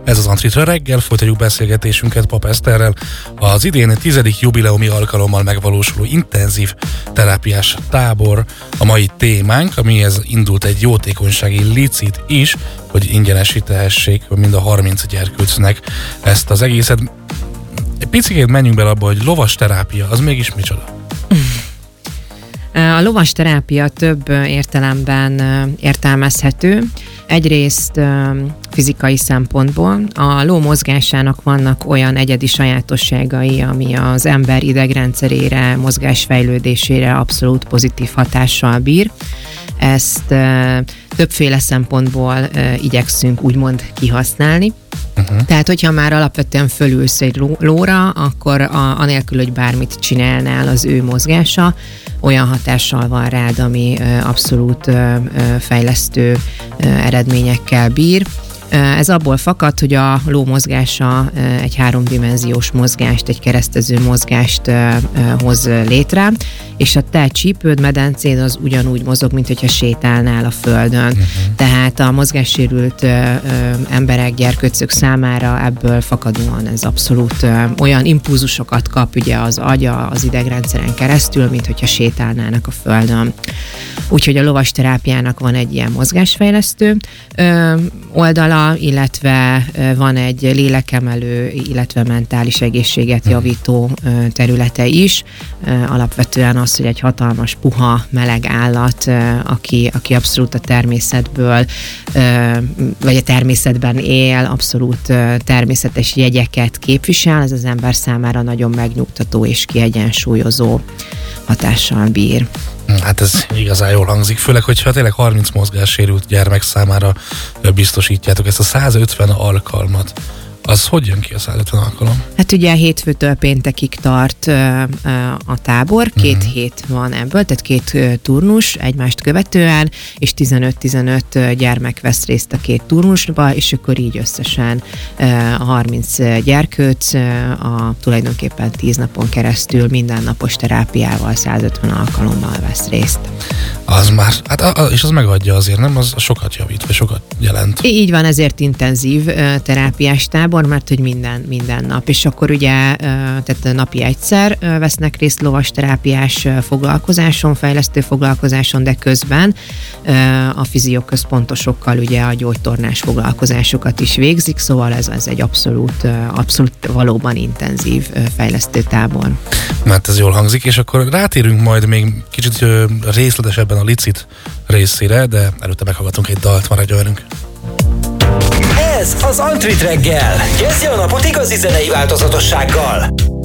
Ez az Antritra reggel, folytatjuk beszélgetésünket Pap Eszterrel. Az idén 10. jubileumi alkalommal megvalósuló intenzív terápiás tábor a mai témánk, amihez indult egy jótékonysági licit is, hogy ingyenesítehessék mind a 30 gyerkőcnek ezt az egészet. Egy picikét menjünk bele abba, hogy lovas terápia, az mégis micsoda? A lovas terápia több értelemben értelmezhető. Egyrészt fizikai szempontból a ló mozgásának vannak olyan egyedi sajátosságai, ami az ember idegrendszerére, mozgásfejlődésére abszolút pozitív hatással bír. Ezt többféle szempontból igyekszünk úgymond kihasználni. Tehát, hogyha már alapvetően fölülsz egy lóra, akkor anélkül, hogy bármit csinálnál, az ő mozgása olyan hatással van rád, ami abszolút fejlesztő eredményekkel bír. Ez abból fakad, hogy a ló mozgása egy háromdimenziós mozgást, egy keresztező mozgást hoz létre, és a te csípőd, medencéd az ugyanúgy mozog, mint hogyha sétálnál a földön. Tehát a mozgássérült emberek, gyerkőcök számára ebből fakadóan ez abszolút olyan impulzusokat kap ugye az agya az idegrendszeren keresztül, mint hogyha sétálnának a földön. Úgyhogy a lovas terápiának van egy ilyen mozgásfejlesztő oldala, illetve van egy lélekemelő, illetve mentális egészséget javító területe is. Alapvetően az, hogy egy hatalmas, puha, meleg állat, aki abszolút a természetből, vagy a természetben él, abszolút természetes jegyeket képvisel, ez az ember számára nagyon megnyugtató és kiegyensúlyozó hatással bír. Hát ez igazán jól hangzik, főleg, hogyha tényleg 30 mozgássérült gyermek számára biztosítjátok ezt a 150 alkalmat. Az hogy jön ki a 150 alkalom? Hát ugye hétfőtől péntekig tart a tábor, 2 hét van ebből, tehát 2 turnus egymást követően, és 15-15 gyermek vesz részt a 2 turnusba, és akkor így összesen 30 gyerkőc tulajdonképpen 10 napon keresztül mindennapos terápiával 150 alkalommal vesz részt. Az már, hát és az megadja azért, nem? Az sokat javít, vagy sokat jelent. Így van, ezért intenzív terápiás tábor, mert hogy minden nap. És akkor ugye, tehát napi egyszer vesznek részt lovas terápiás foglalkozáson, fejlesztő foglalkozáson, de közben a fizioközpontosokkal ugye a gyógytornás foglalkozásokat is végzik, szóval ez egy abszolút valóban intenzív fejlesztő tábor. Mert ez jól hangzik, és akkor rátérünk majd még kicsit részletesebben a licit részére, de előtte meghallgatunk egy dalt, maradj velünk. Ez az Antrit reggel. Kezdje a napot igazi zenei változatossággal.